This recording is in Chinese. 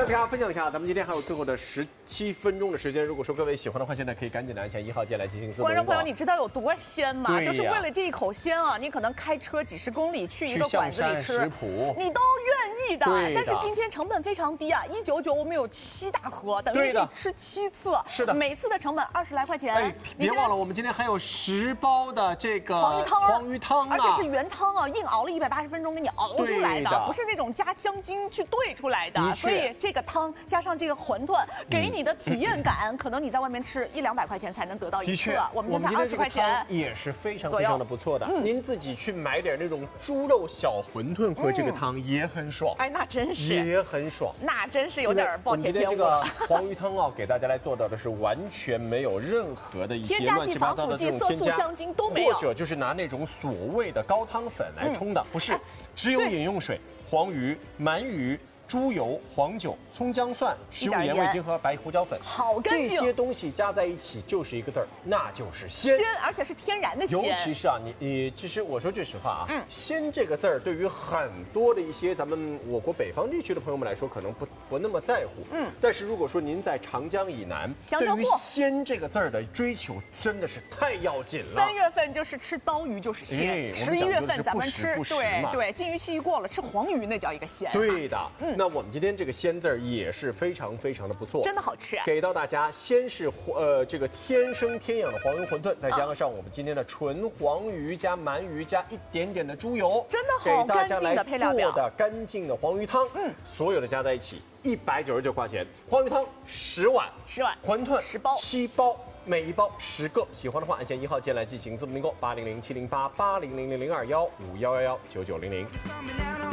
享一下，分享一下，咱们今天还有最后的17分钟的时间。如果说各位喜欢的话，现在可以赶紧拿一下1号键来进行自动。 观众朋友，你知道有多鲜吗？ 对呀， 就是为了这一口鲜啊，你可能开车几十公里去一个馆子里吃，你都愿意的。但是今天成本非常低啊，199我们有7大盒，等于你吃7次。 是的， 每次的成本20来块钱。 哎，别忘了，我们今天还有10包的这个黄鱼汤啊， 而且是原汤啊，硬熬了180分钟给你熬出来的，不是那种加香精去兑出来的。所以这个汤加上这个馄饨，给你的体验感，可能你在外面吃100-200块钱才能得到一次。我们今天20块钱也是非常非常的不错的。您自己去买点那种猪肉小馄饨喝这个汤也很爽。 哎，那真是也很爽， 那真是有点暴殄天物。 今天这个黄鱼汤啊，给大家来做到的是完全没有任何的一些乱七八糟的这种添加， 香精都没有， 或者就是拿那种所谓的高汤粉来冲的，不是，只有饮用水、黄鱼、鳗鱼。猪油、黄酒、葱姜蒜、食用盐、味精和白胡椒粉， 好干净。 这些东西加在一起就是一个字儿，那就是鲜。 鲜，而且是天然的鲜。 尤其是啊，其实我说句实话啊，鲜这个字儿对于很多的一些咱们我国北方地区的朋友们来说，可能不那么在乎。但是如果说您在长江以南，对于鲜这个字儿的追求真的是太要紧了。 3月份就是吃刀鱼就是鲜，11月份咱们吃对禁渔期一过了，吃黄鱼那叫一个鲜。 对的，那我们今天这个鲜字儿也是非常非常的不错， 真的好吃。 给到大家，先是这个天生天养的黄鱼馄饨，再加上我们今天的纯黄鱼加鳗鱼加一点点的猪油， 真的好干净的配料表， 做的干净的黄鱼汤，所有的加在一起199块钱，黄鱼汤10碗，馄饨 10包 ，7包。每一包10个，喜欢的话按下1号键来进行字母订购，800-708-8000-21511-9900。